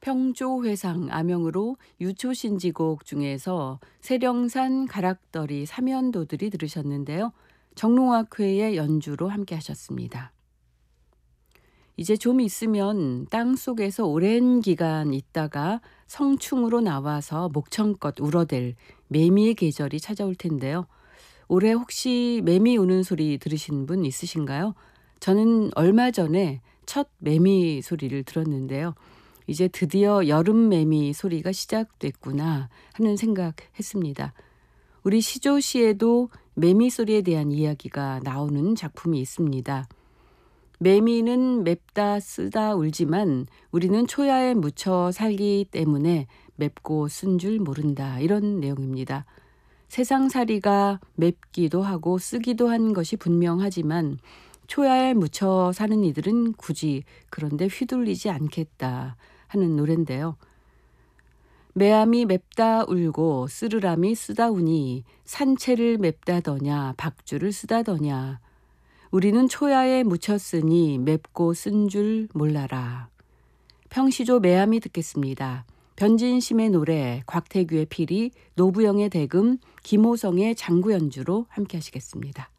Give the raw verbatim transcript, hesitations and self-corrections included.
평조회상 암영으로 유초신지곡 중에서 세령산 가락더리 사면도들이 들으셨는데요. 정롱학회의 연주로 함께 하셨습니다. 이제 좀 있으면 땅 속에서 오랜 기간 있다가 성충으로 나와서 목청껏 울어댈 매미의 계절이 찾아올 텐데요. 올해 혹시 매미 우는 소리 들으신 분 있으신가요? 저는 얼마 전에 첫 매미 소리를 들었는데요. 이제 드디어 여름 매미 소리가 시작됐구나 하는 생각했습니다. 우리 시조시에도 매미 소리에 대한 이야기가 나오는 작품이 있습니다. 매미는 맵다 쓰다 울지만 우리는 초야에 묻혀 살기 때문에 맵고 쓴 줄 모른다. 이런 내용입니다. 세상살이가 맵기도 하고 쓰기도 한 것이 분명하지만 초야에 묻혀 사는 이들은 굳이 그런데 휘둘리지 않겠다 하는 노래인데요. 매암이 맵다 울고 쓰르람이 쓰다 우니 산채를 맵다더냐 박주를 쓰다더냐 우리는 초야에 묻혔으니 맵고 쓴 줄 몰라라. 평시조 매암이 듣겠습니다. 변진심의 노래, 곽태규의 피리, 노부영의 대금, 김호성의 장구 연주로 함께 하시겠습니다.